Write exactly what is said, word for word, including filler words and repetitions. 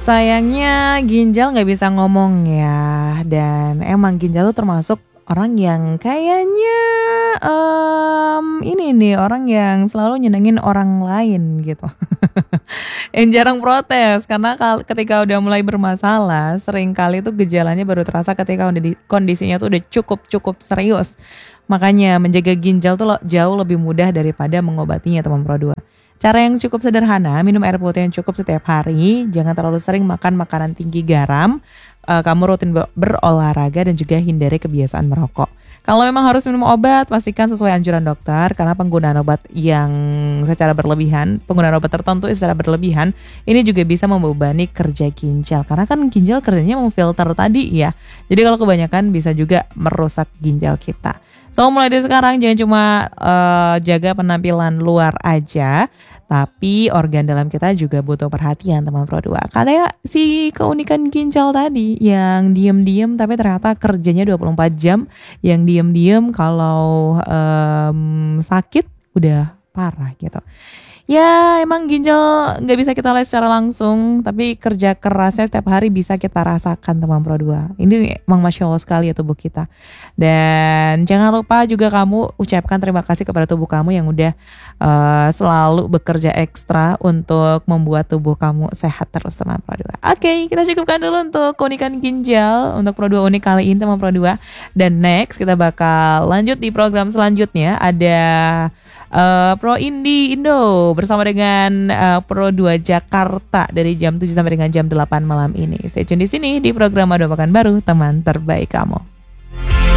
Sayangnya ginjal nggak bisa ngomong ya, dan emang ginjal tuh termasuk orang yang kayaknya, mmm, ini nih, orang yang selalu nyenengin orang lain gitu. Yang jarang protes karena kal ketika udah mulai bermasalah, seringkali tuh gejalanya baru terasa ketika udah di kondisinya tuh udah cukup cukup serius. Makanya menjaga ginjal tuh lo jauh lebih mudah daripada mengobatinya teman Pro dua. Cara yang cukup sederhana, minum air putih yang cukup setiap hari, jangan terlalu sering makan makanan tinggi garam, eee, kamu rutin be berolahraga dan juga hindari kebiasaan merokok. Kalau memang harus minum obat, pastikan sesuai anjuran dokter karena penggunaan obat yang secara berlebihan, penggunaan obat tertentu secara berlebihan, ini juga bisa membebani kerja ginjal. Karena kan ginjal kerjanya memfilter tadi ya. Jadi kalau kebanyakan bisa juga merusak ginjal kita. So mulai dari sekarang jangan cuma, eee, jaga penampilan luar aja, tapi organ dalam kita juga butuh perhatian teman Pro dua. Karena ya si keunikan ginjal tadi yang diem-diem tapi ternyata kerjanya dua puluh empat jam, yang diem-diem kalau, mmm, sakit udah parah gitu. Ya emang ginjal nggak bisa kita lihat secara langsung, tapi kerja kerasnya setiap hari bisa kita rasakan teman Pro dua. Ini emang Masya Allah sekali ya tubuh kita. Dan jangan lupa juga kamu ucapkan terima kasih kepada tubuh kamu yang udah, eee, selalu bekerja ekstra untuk membuat tubuh kamu sehat terus teman Pro dua. Oke, kita cukupkan dulu untuk keunikan ginjal untuk Pro dua unik kali ini teman Pro dua. Dan next kita bakal lanjut di program selanjutnya ada, eee, Pro Indie Indo bersama dengan, eee, Pro dua Jakarta dari jam tujuh sampai dengan jam delapan malam ini. Stay tune di sini di program Madu Pekanbaru, teman terbaik kamu.